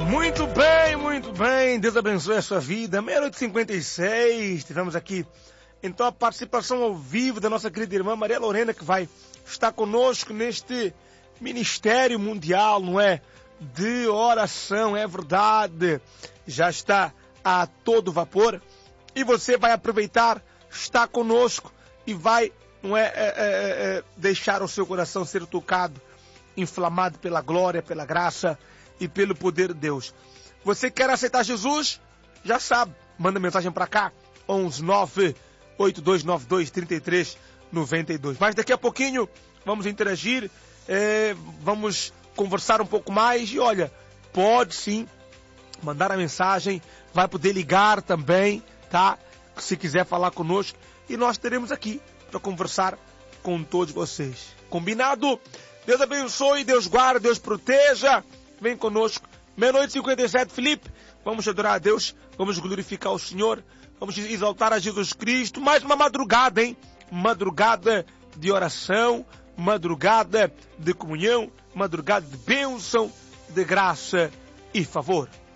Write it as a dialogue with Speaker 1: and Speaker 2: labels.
Speaker 1: Muito bem. Deus abençoe a sua vida. 00:56. Estivemos aqui. Então, a participação ao vivo da nossa querida irmã Maria Lorena, que vai estar conosco neste ministério mundial, não é? De oração, é verdade. Já está a todo vapor. E você vai aproveitar, estar conosco e vai, não é, deixar o seu coração ser tocado, inflamado pela glória, pela graça e pelo poder de Deus. Você quer aceitar Jesus? Já sabe, manda mensagem para cá, 11982923392. Mas daqui a pouquinho vamos interagir, vamos conversar um pouco mais. E olha, pode sim mandar a mensagem, vai poder ligar também, tá? Se quiser falar conosco, e nós teremos aqui para conversar com todos vocês. Combinado? Deus abençoe, Deus guarde, Deus proteja. Vem conosco. 00:57, Felipe. Vamos adorar a Deus, vamos glorificar o Senhor, vamos exaltar a Jesus Cristo. Mais uma madrugada, hein? Madrugada de oração, madrugada de comunhão, madrugada de bênção, de graça e favor.